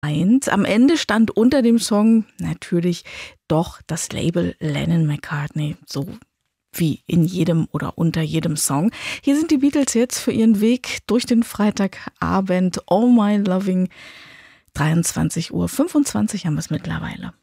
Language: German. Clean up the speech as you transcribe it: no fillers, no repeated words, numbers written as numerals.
Am Ende stand unter dem Song natürlich doch das Label Lennon-McCartney, so wie in jedem oder unter jedem Song. Hier sind die Beatles jetzt für ihren Weg durch den Freitagabend. All My Loving, 23:25 Uhr haben wir es mittlerweile.